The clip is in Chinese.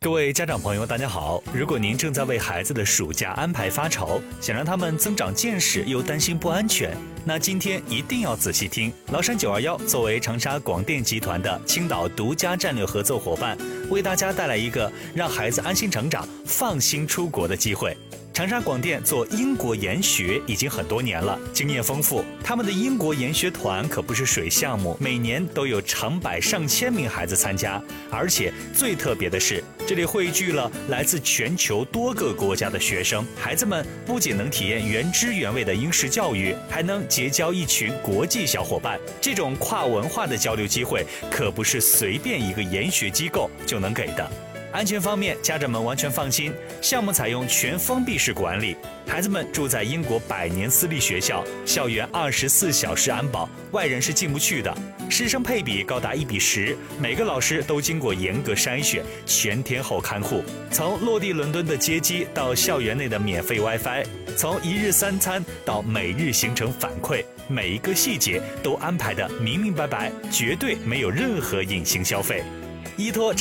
各位家长朋友，大家好！如果您正在为孩子的暑假安排发愁，想让他们增长见识又担心不安全，那今天一定要仔细听。崂山921作为长沙广电集团的青岛独家战略合作伙伴，为大家带来一个让孩子安心成长、放心出国的机会。长沙广电做英国研学已经很多年了，经验丰富。他们的英国研学团可不是水项目，每年都有成百上千名孩子参加，而且最特别的是，这里汇聚了来自全球多个国家的学生，孩子们不仅能体验原汁原味的英式教育，还能结交一群国际小伙伴。这种跨文化的交流机会，可不是随便一个研学机构就能给的。安全方面，家长们完全放心，项目采用全封闭式管理，孩子们住在英国100年私立学校，校园24小时安保，外人是进不去的。师生配比高达1:10，每个老师都经过严格筛选，全天候看护。从落地伦敦的接机到校园内的免费 WiFi， 从1日3餐到每日行程反馈，每一个细节都安排得明明白白，绝对没有任何隐形消费。依托